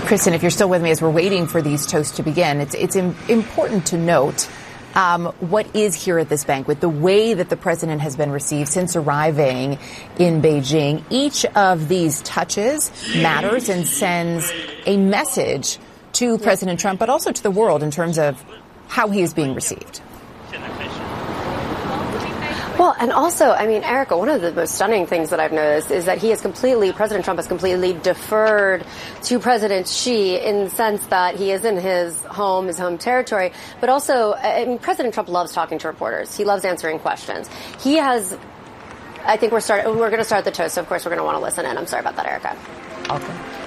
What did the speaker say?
Kristen, if you're still with me as we're waiting for these toasts to begin, it's important to note what is here at this banquet, the way that the president has been received since arriving in Beijing. Each of these touches matters and sends a message to President Trump, but also to the world in terms of how he is being received. Well, and also, I mean, Erica, one of the most stunning things that I've noticed is that President Trump has completely deferred to President Xi in the sense that he is in his home territory. But also, I mean, President Trump loves talking to reporters. He loves answering questions. He has, I think we're going to start the toast, so of course we're going to want to listen in. I'm sorry about that, Erica. Okay.